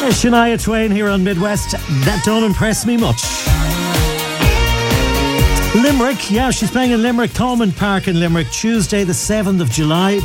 Shania Twain here on Midwest. That don't impress me much. Limerick, yeah, she's playing in Limerick, Thomond Park in Limerick, Tuesday the 7th of July.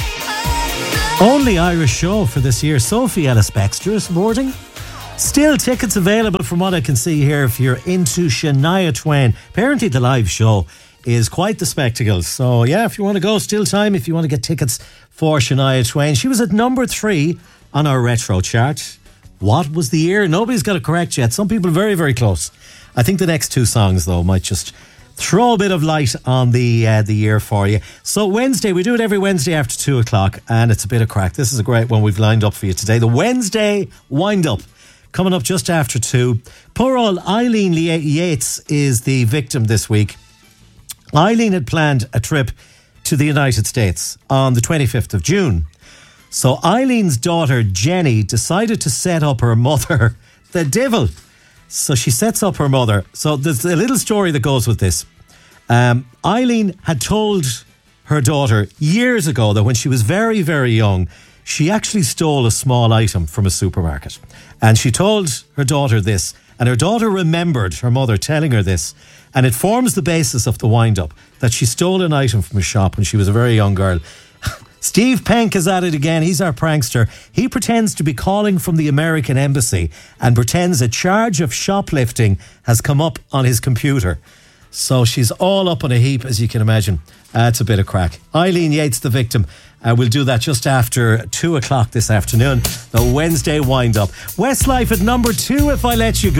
Only Irish show for this year. Sophie Ellis-Bextor is supporting. Still tickets available from what I can see here if you're into Shania Twain. Apparently the live show is quite the spectacle. So yeah, if you want to go, still time if you want to get tickets for Shania Twain. She was at number 3 on our retro chart. What was the year? Nobody's got it correct yet. Some people very, very close. I think the next 2 songs though might just throw a bit of light on the year for you. So Wednesday, we do it every Wednesday after 2 o'clock, and it's a bit of crack. This is a great one we've lined up for you today. The Wednesday wind-up, coming up just after 2. Poor old Eileen Yates is the victim this week. Eileen had planned a trip to the United States on the 25th of June. So Eileen's daughter, Jenny, decided to set up her mother, the devil. So she sets up her mother. So there's a little story that goes with this. Eileen had told her daughter years ago that when she was very, very young, she actually stole a small item from a supermarket. And she told her daughter this, and her daughter remembered her mother telling her this, and it forms the basis of the wind-up, that she stole an item from a shop when she was a very young girl. Steve Penk is at it again. He's our prankster. He pretends to be calling from the American embassy and pretends a charge of shoplifting has come up on his computer. So she's all up on a heap, as you can imagine. It's a bit of crack. Eileen Yates, the victim. We'll do that just after 2 o'clock this afternoon. The Wednesday wind-up. Westlife at number 2, If I Let You Go.